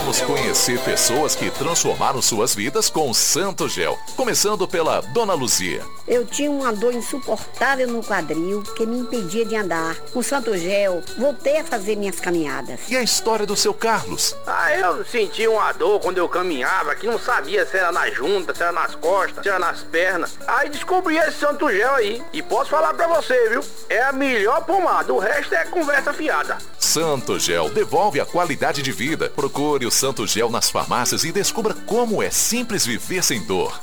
Vamos conhecer pessoas que transformaram suas vidas com o Santo Gel. Começando pela Dona Luzia. Eu tinha uma dor insuportável no quadril que me impedia de andar. Com o Santo Gel, voltei a fazer minhas caminhadas. E a história do seu Carlos? Eu senti uma dor quando eu caminhava, que não sabia se era na junta, se era nas costas, se era nas pernas. Aí descobri esse Santo Gel aí. E posso falar pra você, viu? É a melhor pomada, o resto é conversa fiada. Santo Gel devolve a qualidade de vida. Procure o Santo Gel nas farmácias e descubra como é simples viver sem dor.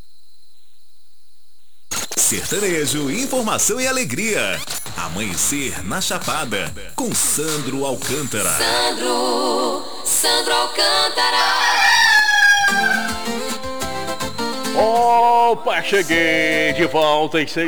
Sertanejo, informação e alegria. Amanhecer na Chapada, com Sandro Alcântara. Sandro Alcântara. Opa, cheguei de volta às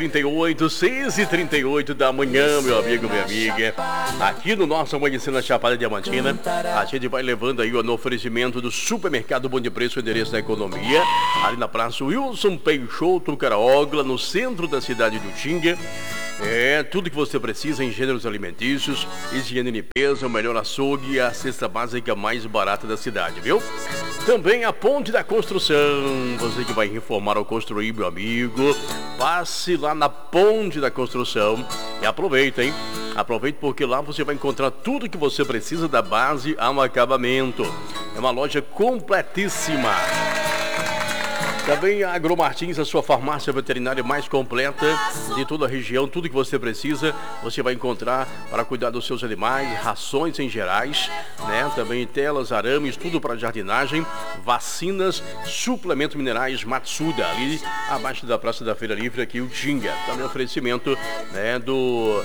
6h38 da manhã, meu amigo, minha amiga. Aqui no nosso Amanhecer na Chapada Diamantina, a gente vai levando aí no oferecimento do Supermercado Bom de Preço, endereço da economia, ali na Praça Wilson Peixoto, Caraogla, no centro da cidade do Tinga. Tudo que você precisa em gêneros alimentícios, higiene e limpeza, o melhor açougue e a cesta básica mais barata da cidade, viu? Também a Ponte da Construção, você que vai reformar ou construir, meu amigo, passe lá na Ponte da Construção e aproveita, hein? Aproveite porque lá você vai encontrar tudo que você precisa da base ao acabamento. É uma loja completíssima. Também a Agromartins, a sua farmácia veterinária mais completa de toda a região. Tudo que você precisa, você vai encontrar para cuidar dos seus animais, rações em gerais, né? Também telas, arames, tudo para jardinagem, vacinas, suplementos minerais Matsuda, ali abaixo da Praça da Feira Livre, aqui o Tinga. Também oferecimento, né, do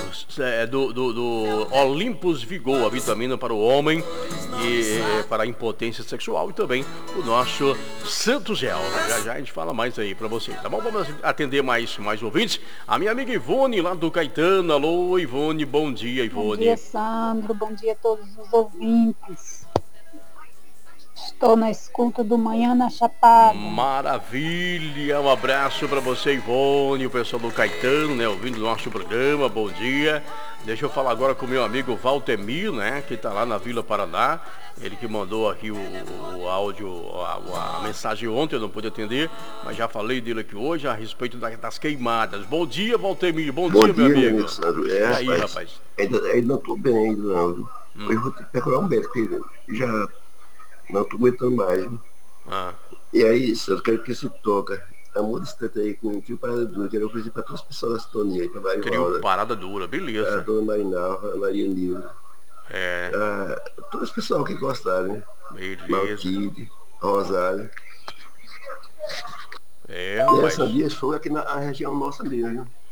Olympus Vigor, a vitamina para o homem e para a impotência sexual, e também o nosso Santo Gel. Já a gente fala mais aí pra você, tá bom? Vamos atender mais ouvintes. A minha amiga Ivone, lá do Caetano. Alô, Ivone, bom dia, Ivone. Bom dia, Sandro, bom dia a todos os ouvintes. Estou na escuta do Manhã na Chapada. Maravilha, um abraço pra você, Ivone, o pessoal do Caetano, né, ouvindo o nosso programa, bom dia. Deixa eu falar agora com o meu amigo Valtemir, né, que tá lá na Vila Paraná. Ele que mandou aqui o áudio, a mensagem ontem, eu não pude atender, mas já falei dele aqui hoje a respeito das queimadas. Bom dia, Valtemir, bom dia, meu amigo. Sandro. E aí, rapaz? Ainda não estou bem, ainda não. Eu vou ter que procurar um médico, porque já não estou aguentando mais. E aí, Sandro, quero que você toca a música aí com o Trio Parada Dura. Quero oferecer para todas as pessoas da sintonia aí, para Trio Parada Dura, beleza. A dona Marinalva, a Maria Nilda. Todo esse pessoal que gostaram, né? Beleza. Malquide, Rosário. Rapaz. Essa dia foi aqui na região nossa mesmo, viu?